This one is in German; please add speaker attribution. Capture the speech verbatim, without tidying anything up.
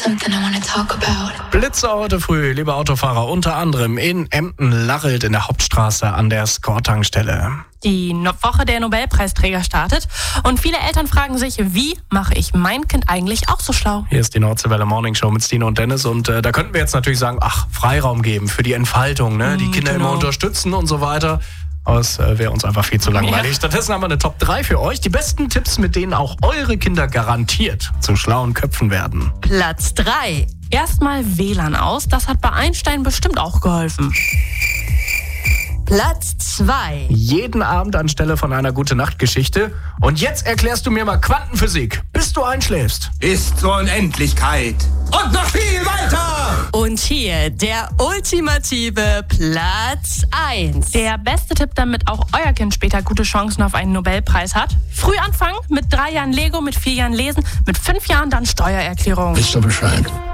Speaker 1: something I want to talk about.
Speaker 2: Blitzer heute früh, liebe Autofahrer, unter anderem in Emden-Larrelt in der Hauptstraße an der Score-Tankstelle.
Speaker 3: Die no- Woche der Nobelpreisträger startet und viele Eltern fragen sich, wie mache ich mein Kind eigentlich auch so schlau?
Speaker 2: Hier ist die Nordseewelle Morning Show mit Stine und Dennis und äh, da könnten wir jetzt natürlich sagen, ach, Freiraum geben für die Entfaltung, ne? Die
Speaker 3: Mm,
Speaker 2: Kinder
Speaker 3: genau.
Speaker 2: immer unterstützen und so weiter. Aber es äh, wäre uns einfach viel zu langweilig.
Speaker 3: Ja.
Speaker 2: Stattdessen haben wir eine Top drei für euch. Die besten Tipps, mit denen auch eure Kinder garantiert zu schlauen Köpfen werden.
Speaker 4: Platz drei.
Speaker 3: Erstmal W L A N aus, das hat bei Einstein bestimmt auch geholfen.
Speaker 4: Platz zwei.
Speaker 2: Jeden Abend anstelle von einer Gute-Nacht-Geschichte. Und jetzt erklärst du mir mal Quantenphysik, bis du einschläfst.
Speaker 5: Bis zur Unendlichkeit. Und noch viel weiter!
Speaker 4: Und hier der ultimative Platz eins.
Speaker 3: Der beste Tipp, damit auch euer Kind später gute Chancen auf einen Nobelpreis hat: früh anfangen, mit drei Jahren Lego, mit vier Jahren lesen, mit fünf Jahren dann Steuererklärung.
Speaker 5: Wisst ihr Bescheid?